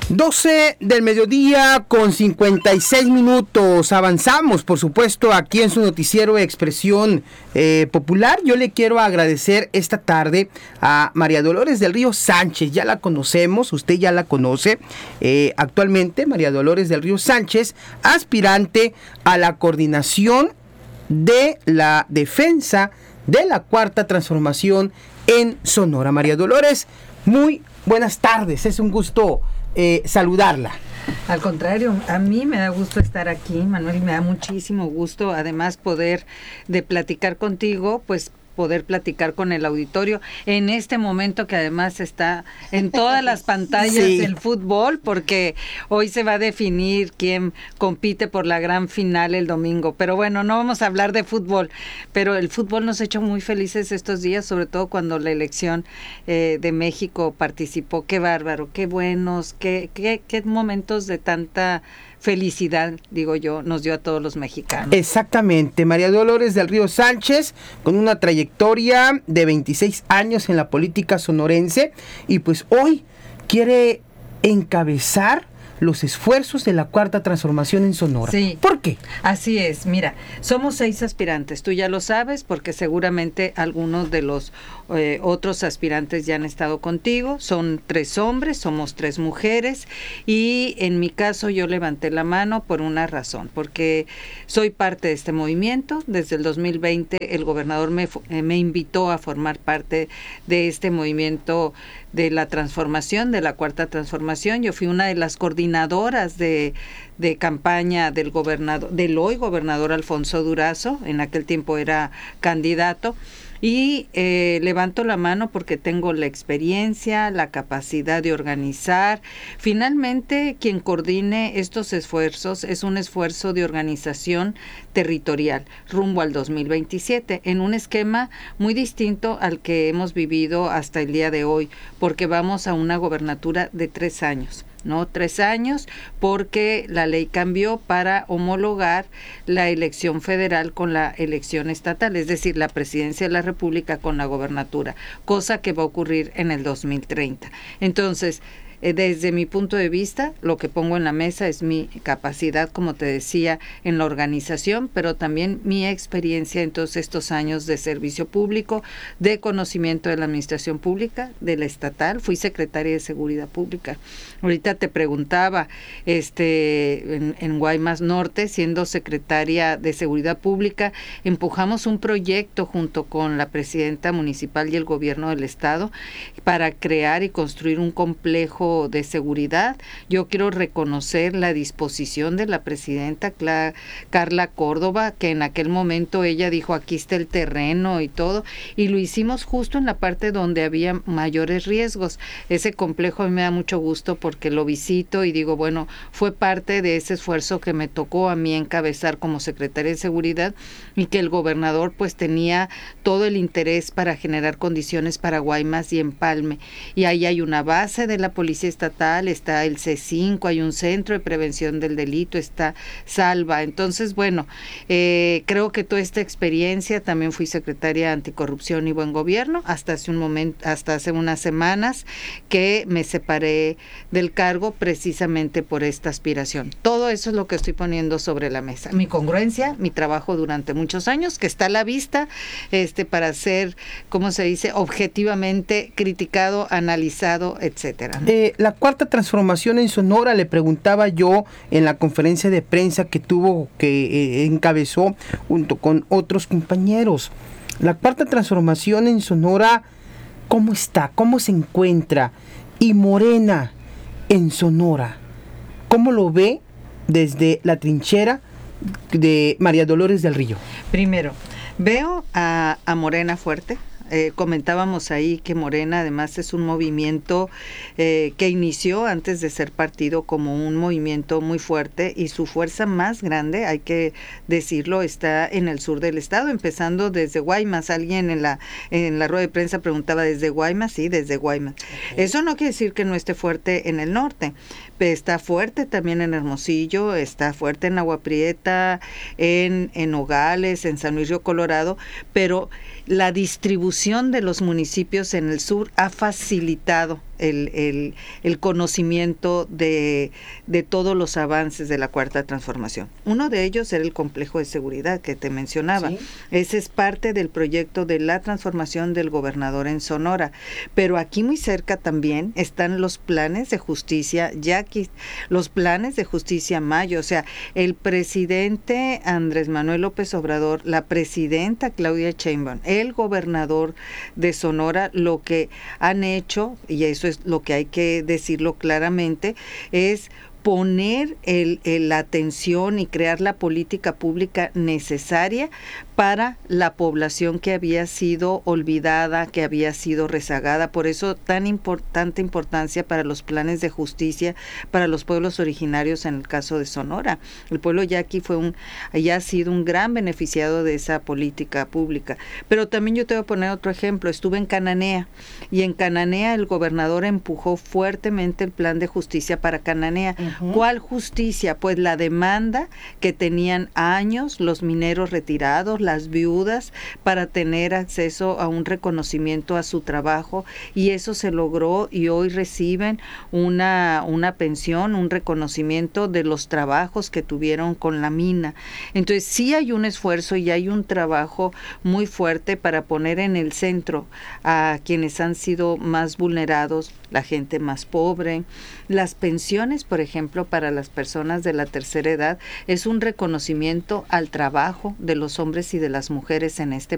12 del mediodía con 56 minutos. Avanzamos, por supuesto, aquí en su noticiero Expresión Popular. Yo le quiero agradecer esta tarde a María Dolores del Río Sánchez. Ya la conocemos, usted ya la conoce. Actualmente, María Dolores del Río Sánchez, aspirante a la coordinación de la defensa de la Cuarta Transformación en Sonora. María Dolores, muy buenas tardes. Es un gusto saludarla. Al contrario, a mí me da gusto estar aquí, Manuel, me da muchísimo gusto, además poder de platicar contigo, pues poder platicar con el auditorio en este momento que además está en todas las pantallas sí. del fútbol, porque hoy se va a definir quién compite por la gran final el domingo. Pero bueno, no vamos a hablar de fútbol, pero el fútbol nos ha hecho muy felices estos días, sobre todo cuando la elección de México participó. Qué bárbaro, qué buenos, qué momentos de tanta felicidad, digo yo, nos dio a todos los mexicanos. Exactamente, María Dolores del Río Sánchez, con una trayectoria de 26 años en la política sonorense, y pues hoy quiere encabezar los esfuerzos de la Cuarta Transformación en Sonora. Sí. ¿Por qué? Así es, mira, somos 6 aspirantes, tú ya lo sabes, porque seguramente algunos de los otros aspirantes ya han estado contigo. Son 3 hombres, somos 3 mujeres, y en mi caso yo levanté la mano por una razón, porque soy parte de este movimiento. Desde el 2020 el gobernador me invitó a formar parte de este movimiento de la transformación, de la Cuarta Transformación. Yo fui una de las coordinadoras de campaña del hoy gobernador Alfonso Durazo, en aquel tiempo era candidato, y levanto la mano porque tengo la experiencia, la capacidad de organizar. Finalmente, quien coordine estos esfuerzos es un esfuerzo de organización territorial rumbo al 2027, en un esquema muy distinto al que hemos vivido hasta el día de hoy, porque vamos a una gobernatura de 3 años. ¿No? 3 años, porque la ley cambió para homologar la elección federal con la elección estatal, es decir, la presidencia de la República con la gobernatura, cosa que va a ocurrir en el 2030. Entonces, desde mi punto de vista, lo que pongo en la mesa es mi capacidad, como te decía, en la organización, pero también mi experiencia en todos estos años de servicio público, de conocimiento de la administración pública, de la estatal. Fui secretaria de Seguridad Pública. Ahorita te preguntaba, en Guaymas Norte, siendo secretaria de Seguridad Pública, empujamos un proyecto junto con la presidenta municipal y el gobierno del estado para crear y construir un complejo de seguridad. Yo quiero reconocer la disposición de la presidenta Carla Córdoba, que en aquel momento ella dijo, aquí está el terreno y todo, y lo hicimos justo en la parte donde había mayores riesgos. Ese complejo a mí me da mucho gusto porque lo visito y digo, bueno, fue parte de ese esfuerzo que me tocó a mí encabezar como secretaria de Seguridad, y que el gobernador pues tenía todo el interés para generar condiciones para Guaymas y Empalme. Y ahí hay una base de la Policía Estatal, está el C5, hay un centro de prevención del delito, está Salva. Entonces, bueno, creo que toda esta experiencia, también fui secretaria de Anticorrupción y Buen Gobierno hasta hace unas semanas que me separé del cargo precisamente por esta aspiración. Todo eso es lo que estoy poniendo sobre la mesa. Mi congruencia, mi trabajo durante muchos años, que está a la vista, para ser, ¿cómo se dice?, objetivamente criticado, analizado, etcétera. La Cuarta Transformación en Sonora, le preguntaba yo en la conferencia de prensa que encabezó junto con otros compañeros. La Cuarta Transformación en Sonora, ¿cómo está? ¿Cómo se encuentra? Y Morena en Sonora, ¿cómo lo ve desde la trinchera de María Dolores del Río? Primero, veo a Morena fuerte. Comentábamos ahí que Morena además es un movimiento que inició antes de ser partido como un movimiento muy fuerte, y su fuerza más grande, hay que decirlo, está en el sur del estado, empezando desde Guaymas. Alguien en la rueda de prensa preguntaba, ¿desde Guaymas? Sí, desde Guaymas. Okay. Eso no quiere decir que no esté fuerte en el norte, está fuerte también en Hermosillo, está fuerte en Agua Prieta, en Nogales, en San Luis Río Colorado, pero la distribución de los municipios en el sur ha facilitado el conocimiento de todos los avances de la Cuarta Transformación. Uno de ellos era el complejo de seguridad que te mencionaba. ¿Sí? Ese es parte del proyecto de la transformación del gobernador en Sonora. Pero aquí muy cerca también están los planes de justicia, los planes de justicia Mayo. O sea, el presidente Andrés Manuel López Obrador, la presidenta Claudia Sheinbaum, el gobernador de Sonora, lo que han hecho, y eso es lo que hay que decirlo claramente, es poner la atención y crear la política pública necesaria para la población que había sido olvidada, que había sido rezagada. Por eso tanta importancia para los planes de justicia para los pueblos originarios en el caso de Sonora. El pueblo yaqui ha sido un gran beneficiado de esa política pública. Pero también yo te voy a poner otro ejemplo. Estuve en Cananea, y en Cananea el gobernador empujó fuertemente el plan de justicia para Cananea. Uh-huh. ¿Cuál justicia? Pues la demanda que tenían años los mineros retirados, las viudas, para tener acceso a un reconocimiento a su trabajo, y eso se logró, y hoy reciben una pensión, un reconocimiento de los trabajos que tuvieron con la mina. Entonces sí hay un esfuerzo y hay un trabajo muy fuerte para poner en el centro a quienes han sido más vulnerados, la gente más pobre. Las pensiones, por ejemplo, para las personas de la tercera edad, es un reconocimiento al trabajo de los hombres y de las mujeres en este